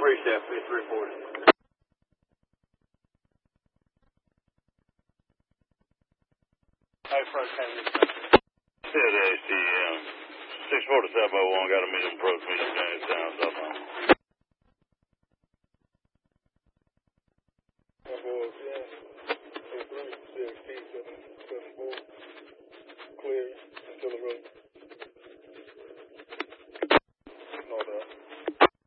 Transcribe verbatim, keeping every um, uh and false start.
appreciate it. fifty-three forty. Hey, Frank, have a good day. Said A C M. six forty-seven oh one got a medium approach, medium Jamestown.